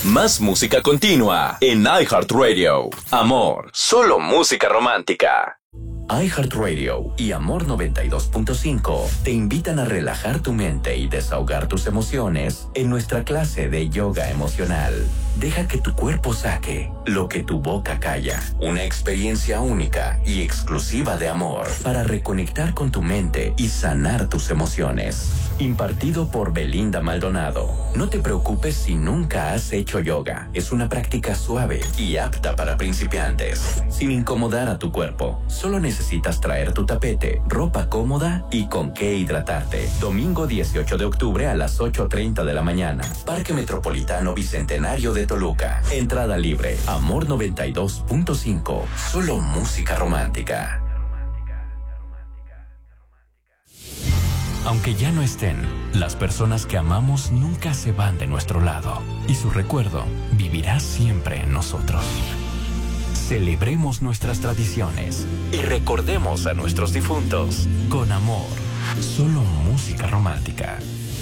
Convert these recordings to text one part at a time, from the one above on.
Más música continua en iHeartRadio. Amor, solo música romántica. iHeartRadio y Amor 92.5 te invitan a relajar tu mente y desahogar tus emociones en nuestra clase de yoga emocional. Deja que tu cuerpo saque lo que tu boca calla. Una experiencia única y exclusiva de amor para reconectar con tu mente y sanar tus emociones. Impartido por Belinda Maldonado. No te preocupes si nunca has hecho yoga. Es una práctica suave y apta para principiantes. Sin incomodar a tu cuerpo. Solo necesitas traer tu tapete, ropa cómoda y con qué hidratarte. Domingo 18 de octubre a las 8:30 de la mañana. Parque Metropolitano Bicentenario de Toluca. Entrada libre. Amor 92.5. Solo música romántica. Aunque ya no estén, las personas que amamos nunca se van de nuestro lado y su recuerdo vivirá siempre en nosotros. Celebremos nuestras tradiciones y recordemos a nuestros difuntos con amor. Solo música romántica.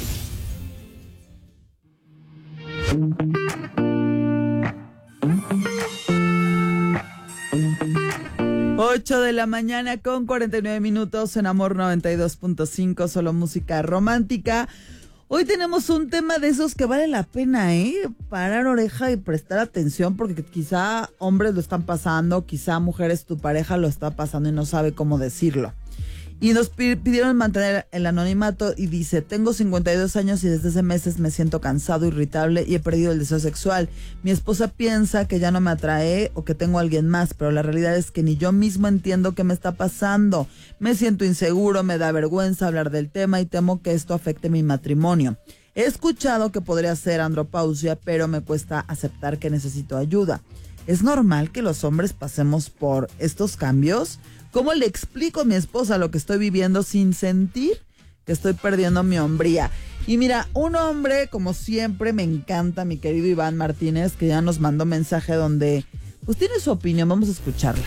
8 de la mañana con 49 minutos en Amor 92.5, solo música romántica. Hoy tenemos un tema de esos que vale la pena, parar oreja y prestar atención, porque quizá hombres lo están pasando, quizá mujeres, tu pareja lo está pasando y no sabe cómo decirlo. Y nos pidieron mantener el anonimato y dice: tengo 52 años y desde hace meses me siento cansado, irritable y he perdido el deseo sexual. Mi esposa piensa que ya no me atrae o que tengo a alguien más, pero la realidad es que ni yo mismo entiendo qué me está pasando. Me siento inseguro, me da vergüenza hablar del tema y temo que esto afecte mi matrimonio. He escuchado que podría ser andropausia, pero me cuesta aceptar que necesito ayuda. ¿Es normal que los hombres pasemos por estos cambios? ¿Cómo le explico a mi esposa lo que estoy viviendo sin sentir que estoy perdiendo mi hombría? Y mira, un hombre, como siempre, me encanta, mi querido Iván Martínez, que ya nos mandó mensaje donde, pues tiene su opinión, vamos a escucharla.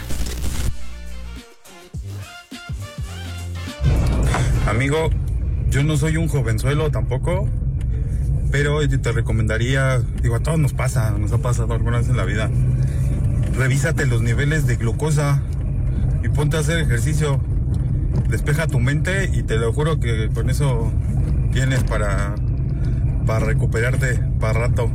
Amigo, yo no soy un jovenzuelo tampoco, pero te recomendaría, a todos nos ha pasado alguna vez en la vida, revísate los niveles de glucosa y ponte a hacer ejercicio, despeja tu mente y te lo juro que con eso tienes para recuperarte para rato.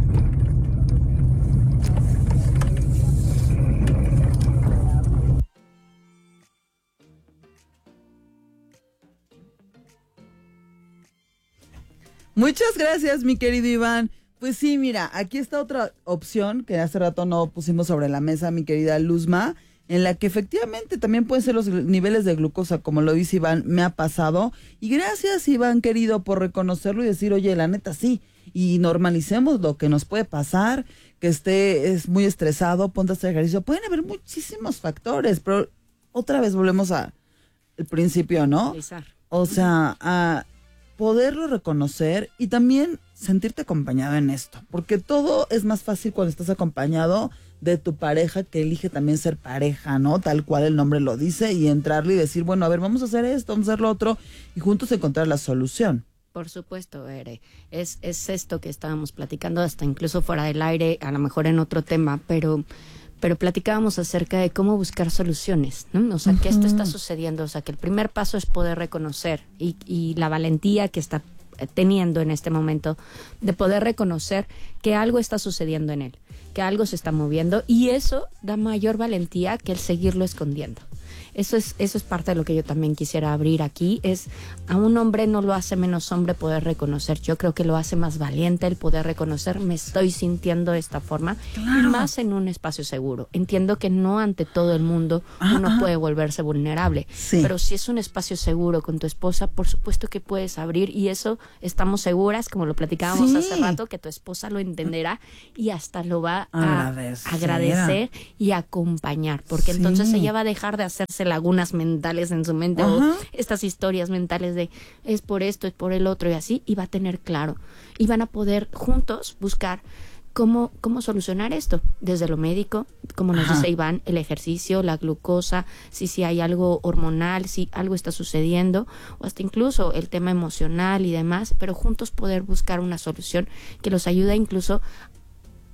Muchas gracias, mi querido Iván. Pues sí, mira, aquí está otra opción que hace rato no pusimos sobre la mesa, mi querida Luzma, en la que efectivamente también pueden ser los niveles de glucosa, como lo dice Iván, me ha pasado. Y gracias, Iván, querido, por reconocerlo y decir, oye, la neta sí, y normalicemos lo que nos puede pasar, que es muy estresado, ponte a hacer ejercicio. Pueden haber muchísimos factores, pero otra vez volvemos al principio, ¿no? O sea, a poderlo reconocer y también sentirte acompañado en esto, porque todo es más fácil cuando estás acompañado de tu pareja, que elige también ser pareja, ¿no? Tal cual el nombre lo dice, y entrarle y decir, bueno, a ver, vamos a hacer esto, vamos a hacer lo otro, y juntos encontrar la solución. Por supuesto, Ere. Es esto que estábamos platicando, hasta incluso fuera del aire, a lo mejor en otro tema, pero platicábamos acerca de cómo buscar soluciones, ¿no? O sea, que esto está sucediendo, o sea, que el primer paso es poder reconocer y la valentía que está teniendo en este momento de poder reconocer que algo está sucediendo en él, que algo se está moviendo, y eso da mayor valentía que el seguirlo escondiendo. Eso es parte de lo que yo también quisiera abrir aquí. Es a un hombre no lo hace menos hombre poder reconocer. Yo creo que lo hace más valiente el poder reconocer, me estoy sintiendo de esta forma, claro, y más en un espacio seguro. Entiendo que no ante todo el mundo uno puede volverse vulnerable, sí, pero si es un espacio seguro con tu esposa, por supuesto que puedes abrir, y eso estamos seguras, como lo platicábamos hace rato, que tu esposa lo entenderá y hasta lo va a agradecer y acompañar, porque entonces ella va a dejar de hacerse lagunas mentales en su mente, o estas historias mentales de es por esto, es por el otro, y así, y va a tener claro, y van a poder juntos buscar cómo solucionar esto, desde lo médico, como nos dice Iván, el ejercicio, la glucosa, si hay algo hormonal, si algo está sucediendo, o hasta incluso el tema emocional y demás, pero juntos poder buscar una solución que los ayude incluso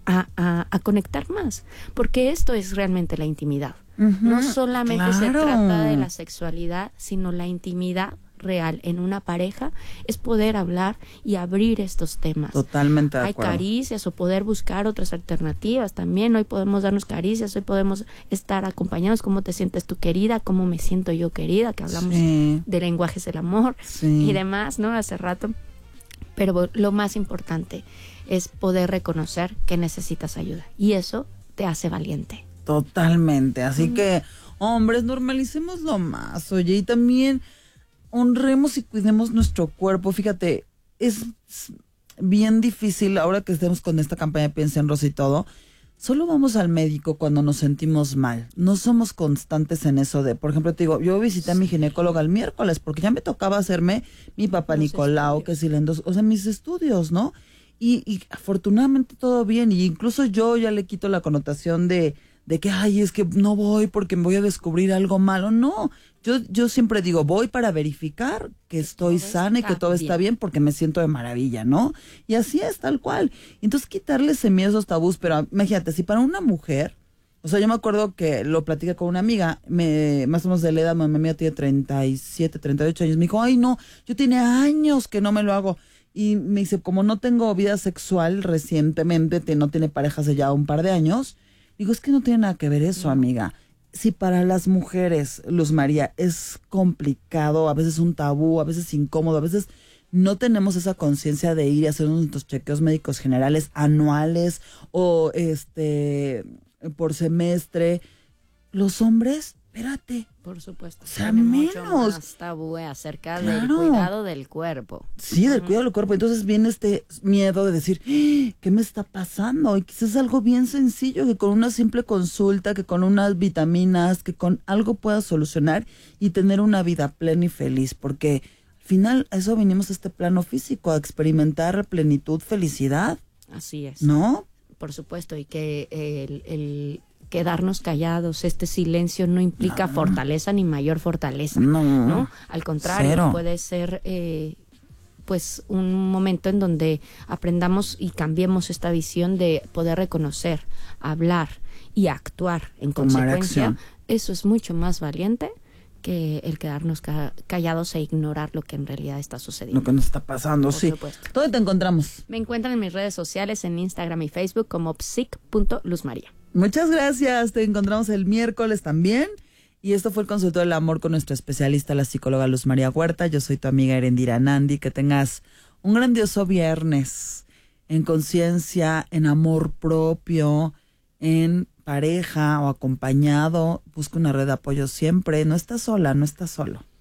a conectar más, porque esto es realmente la intimidad. No solamente se trata de la sexualidad, sino la intimidad real en una pareja es poder hablar y abrir estos temas. Totalmente de acuerdo. Hay caricias o poder buscar otras alternativas también. Hoy podemos darnos caricias, hoy podemos estar acompañados. ¿Cómo te sientes tú, querida? ¿Cómo me siento yo, querida? Que hablamos de lenguajes del amor y demás, ¿no? Hace rato. Pero lo más importante es poder reconocer que necesitas ayuda y eso te hace valiente. Totalmente. Así que, hombres, normalicémoslo más. Oye, y también honremos y cuidemos nuestro cuerpo. Fíjate, es bien difícil ahora que estemos con esta campaña Piensa en Rosa y todo. Solo vamos al médico cuando nos sentimos mal. No somos constantes en eso de, por ejemplo, te digo, yo visité a mi ginecóloga el miércoles porque ya me tocaba hacerme mi papá Nicolau, que si o sea, mis estudios, ¿no? Y afortunadamente todo bien. Y incluso yo ya le quito la connotación de que, ay, es que no voy porque me voy a descubrir algo malo. No, yo siempre digo, voy para verificar que estoy sana y que todo está bien porque me siento de maravilla, ¿no? Y así es, tal cual. Entonces, quitarle ese miedo a esos tabús, pero imagínate, si para una mujer, o sea, yo me acuerdo que lo platicé con una amiga, más o menos de la edad, mi amiga tiene 37, 38 años, me dijo, ay, no, yo tiene años que no me lo hago. Y me dice, como no tengo vida sexual recientemente, no tiene pareja hace ya un par de años, digo, es que no tiene nada que ver eso, amiga. Si para las mujeres, Luz María, es complicado, a veces un tabú, a veces incómodo, a veces no tenemos esa conciencia de ir y hacer nuestros chequeos médicos generales anuales o por semestre. Los hombres, espérate. Por supuesto. O sea, mucho menos más tabú acerca del cuidado del cuerpo. Sí, del cuidado del cuerpo. Entonces viene este miedo de decir, ¿qué me está pasando? Y quizás es algo bien sencillo, que con una simple consulta, que con unas vitaminas, que con algo puedas solucionar y tener una vida plena y feliz. Porque al final a eso vinimos a este plano físico, a experimentar plenitud, felicidad. Así es. ¿No? Por supuesto, y que el quedarnos callados, este silencio no implica fortaleza ni mayor fortaleza, ¿no? Al contrario, puede ser pues un momento en donde aprendamos y cambiemos esta visión de poder reconocer, hablar y actuar en consecuencia. Eso es mucho más valiente que el quedarnos callados e ignorar lo que en realidad está sucediendo. Lo que nos está pasando, Por supuesto. ¿Dónde te encontramos? Me encuentran en mis redes sociales, en Instagram y Facebook como psic.luzmaria. Muchas gracias, te encontramos el miércoles también. Y esto fue el Consultorio del Amor con nuestra especialista, la psicóloga Luz María Huerta. Yo soy tu amiga Erendira Nandi. Que tengas un grandioso viernes en conciencia, en amor propio, en pareja o acompañado. Busca una red de apoyo siempre. No estás sola, no estás solo.